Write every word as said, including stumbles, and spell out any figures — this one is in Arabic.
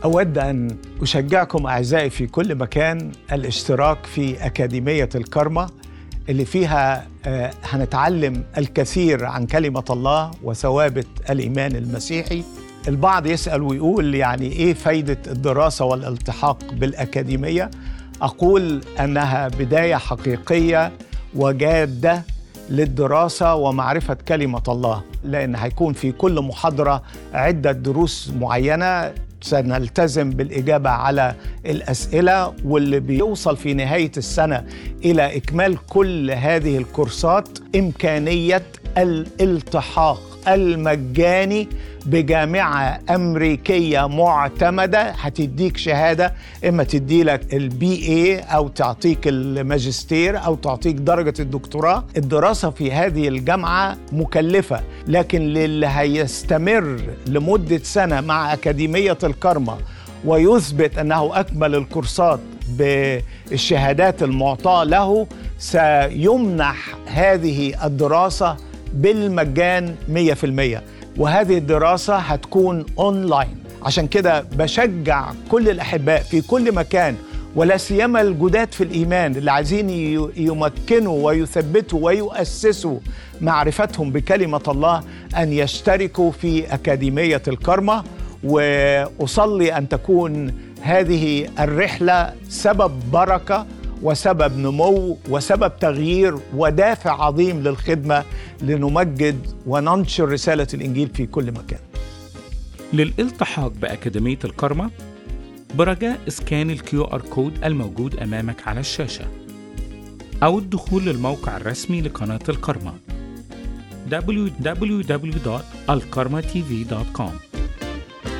أود أن أشجعكم أعزائي في كل مكان الاشتراك في أكاديمية الكارما اللي فيها هنتعلم الكثير عن كلمة الله وثوابت الإيمان المسيحي. البعض يسأل ويقول يعني إيه فايدة الدراسة والالتحاق بالأكاديمية؟ أقول أنها بداية حقيقية وجادة للدراسة ومعرفة كلمة الله، لأن هيكون في كل محاضرة عدة دروس معينة سنلتزم بالإجابة على الأسئلة، واللي بيوصل في نهاية السنة إلى إكمال كل هذه الكورسات إمكانية الالتحاق المجاني بجامعة أمريكية معتمدة هتديك شهادة، إما تدي لك البي اي أو تعطيك الماجستير أو تعطيك درجة الدكتوراه. الدراسة في هذه الجامعة مكلفة، لكن للي هيستمر لمدة سنة مع أكاديمية الكارما ويثبت أنه أكمل الكورسات بالشهادات المعطاة له سيمنح هذه الدراسة بالمجان مية في المية، وهذه الدراسة هتكون أونلاين. عشان كده بشجع كل الأحباء في كل مكان، ولا سيما الجداد في الإيمان اللي عايزين يمكنوا ويثبتوا ويؤسسوا معرفتهم بكلمة الله، أن يشتركوا في أكاديمية الكارما. وأصلي أن تكون هذه الرحلة سبب بركة وسبب نمو وسبب تغيير ودافع عظيم للخدمة لنمجد وننشر رسالة الإنجيل في كل مكان. للالتحاق بأكاديمية الكارما برجاء اسكان الكيو آر كود الموجود أمامك على الشاشة أو الدخول للموقع الرسمي لقناة الكارما دبليو دبليو دبليو دوت الكارما تي في دوت كوم.